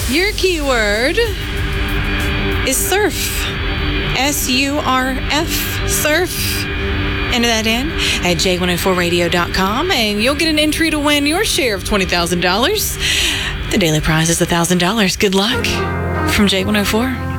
Your keyword is surf. S-U-R-F. Surf. Enter that in at j104radio.com, and you'll get an entry to win your share of $20,000. The daily prize is $1,000. Good luck from J104.